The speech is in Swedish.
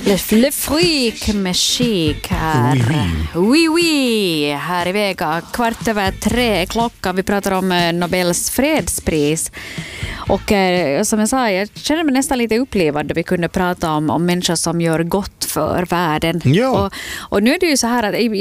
Le Freak med Chic här. Oui. Här i veckan 2:15 klockan. Vi pratar om Nobels fredspris. Och som jag sa, jag känner mig nästan lite upplevande. Vi kunde prata om människor som gör gott för världen. Ja. Och nu är det ju så här att